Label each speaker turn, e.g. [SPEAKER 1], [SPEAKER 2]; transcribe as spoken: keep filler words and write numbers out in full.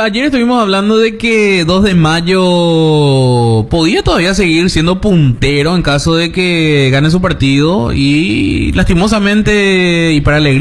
[SPEAKER 1] ayer estuvimos hablando de que dos de mayo podía todavía seguir siendo puntero en caso de que gane su partido y lastimosamente y para alegría